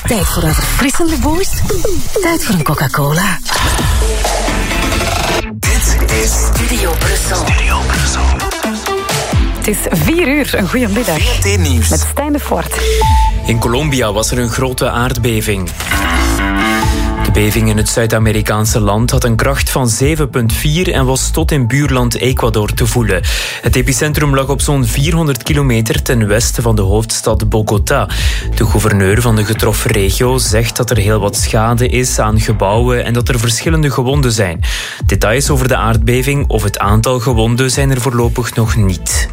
Tijd voor een verfrissende boost. Tijd voor een Coca-Cola. Dit is Studio Brussel. Het is 4 uur. Een goede middag. VRT Nieuws. Met Stijn de Voort. In Colombia was er een grote aardbeving. De beving in het Zuid-Amerikaanse land had een kracht van 7,4 en was tot in buurland Ecuador te voelen. Het epicentrum lag op zo'n 400 kilometer ten westen van de hoofdstad Bogota. De gouverneur van de getroffen regio zegt dat er heel wat schade is aan gebouwen en dat er verschillende gewonden zijn. Details over de aardbeving of het aantal gewonden zijn er voorlopig nog niet.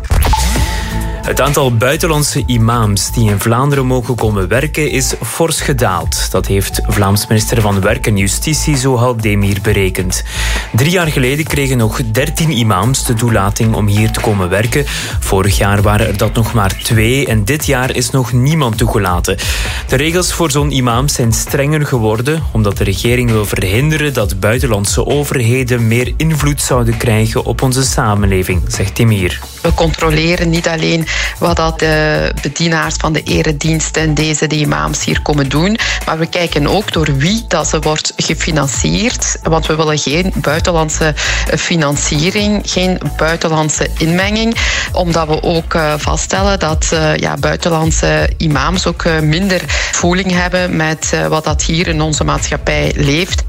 Het aantal buitenlandse imams die in Vlaanderen mogen komen werken is fors gedaald. Dat heeft Vlaams minister van Werk en Justitie Zohal Demir berekend. 3 jaar geleden kregen nog 13 imams de toelating om hier te komen werken. Vorig jaar waren er dat nog maar 2 en dit jaar is nog niemand toegelaten. De regels voor zo'n imams zijn strenger geworden omdat de regering wil verhinderen dat buitenlandse overheden meer invloed zouden krijgen op onze samenleving, zegt Demir. We controleren niet alleen wat dat de bedienaars van de eredienst en de imams hier komen doen, maar we kijken ook door wie dat ze wordt gefinancierd, want we willen geen buitenlandse financiering, geen buitenlandse inmenging, omdat we ook vaststellen dat buitenlandse imams ook minder voeling hebben met wat dat hier in onze maatschappij leeft.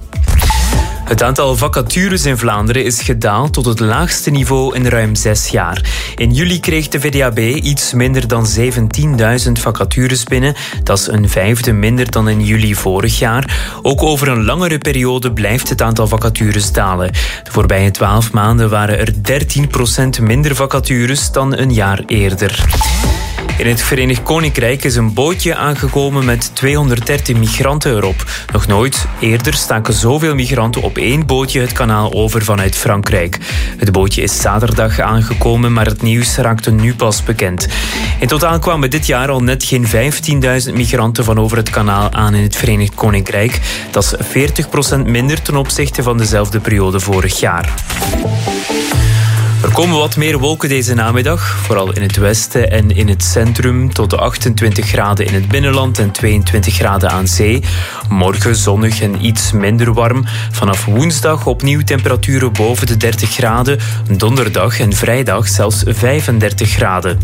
Het aantal vacatures in Vlaanderen is gedaald tot het laagste niveau in ruim 6 jaar. In juli kreeg de VDAB iets minder dan 17.000 vacatures binnen. Dat is een 1/5 minder dan in juli vorig jaar. Ook over een langere periode blijft het aantal vacatures dalen. De voorbije 12 maanden waren er 13% minder vacatures dan een jaar eerder. In het Verenigd Koninkrijk is een bootje aangekomen met 213 migranten erop. Nog nooit eerder staken zoveel migranten op 1 bootje het kanaal over vanuit Frankrijk. Het bootje is zaterdag aangekomen, maar het nieuws raakte nu pas bekend. In totaal kwamen dit jaar al net geen 15.000 migranten van over het kanaal aan in het Verenigd Koninkrijk. Dat is 40% minder ten opzichte van dezelfde periode vorig jaar. Er komen wat meer wolken deze namiddag, vooral in het westen en in het centrum, tot de 28 graden in het binnenland en 22 graden aan zee. Morgen zonnig en iets minder warm. Vanaf woensdag opnieuw temperaturen boven de 30 graden. Donderdag en vrijdag zelfs 35 graden.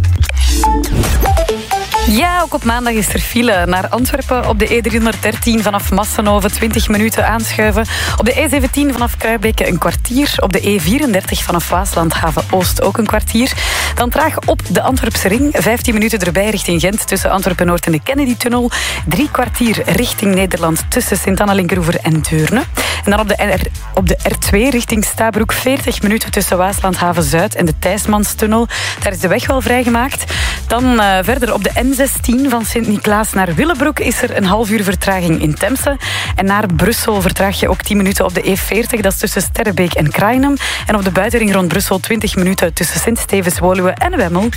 Ja, ook op maandag is er file naar Antwerpen op de E313 vanaf Massenhoven 20 minuten aanschuiven. Op de E17 vanaf Kruibeke een kwartier. Op de E34 vanaf Waaslandhaven Oost ook een kwartier. Dan traag op de Antwerpse ring 15 minuten erbij richting Gent tussen Antwerpen-Noord en de Kennedy-tunnel. 3 kwartier richting Nederland tussen Sint-Anna-Linkeroever en Deurne. En dan op de R2 richting Stabroek 40 minuten tussen Waaslandhaven Zuid en de Thijsmanstunnel. Daar is de weg wel vrijgemaakt. Dan verder op de N16 van Sint-Niklaas naar Willebroek is er een half uur vertraging in Temse. En naar Brussel vertraag je ook 10 minuten op de E40. Dat is tussen Sterrebeek en Krainem. En op de buitenring rond Brussel 20 minuten tussen Sint-Stevens-Woluwe en Wemmel.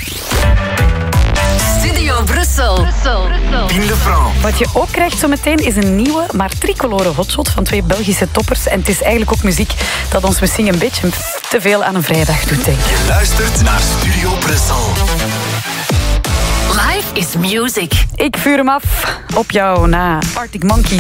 Studio Brussel. Pim de Franc. Wat je ook krijgt zometeen is een nieuwe, maar tricolore hotshot van 2 Belgische toppers. En het is eigenlijk ook muziek dat ons misschien een beetje te veel aan een vrijdag doet denken. Je luistert naar Studio Brussel. Life is music. Ik vuur hem af op jou na Arctic Monkeys.